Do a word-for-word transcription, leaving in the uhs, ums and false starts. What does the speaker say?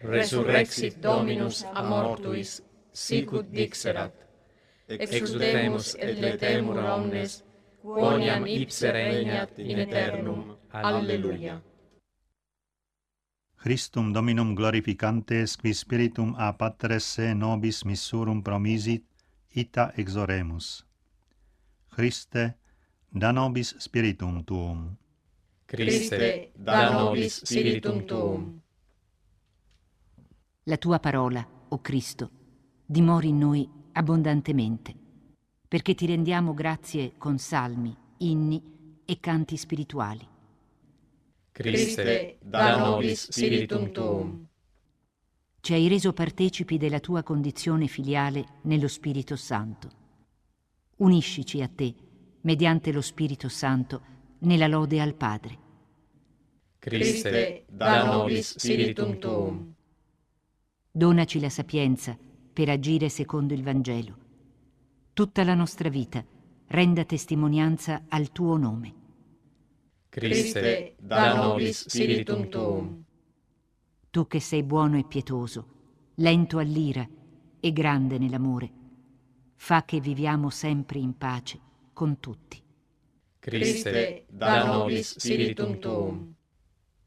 resurrexit Dominus a mortuis, sicut dixerat. Exultemus et letemur omnes, quoniam ipse regnat in aeternum. Alleluia. Christum Dominum glorificantes, qui spiritum a Patres se nobis missurum promisit, ita exoremus. Christe, da nobis spiritum tuum. Christe, da nobis spiritum tuum. La tua parola, o Cristo, dimori in noi abbondantemente, perché ti rendiamo grazie con salmi, inni e canti spirituali. Christe, da nobis spiritum tuum. Ci hai reso partecipi della tua condizione filiale nello Spirito Santo. Uniscici a te, mediante lo Spirito Santo, nella lode al Padre. Christe, da nobis spiritum tuum. Donaci la sapienza per agire secondo il Vangelo. Tutta la nostra vita renda testimonianza al tuo nome. Christe, da nobis spiritum tuum. Tu che sei buono e pietoso, lento all'ira e grande nell'amore, fa che viviamo sempre in pace con tutti. Christe, da nobis spiritum tuum.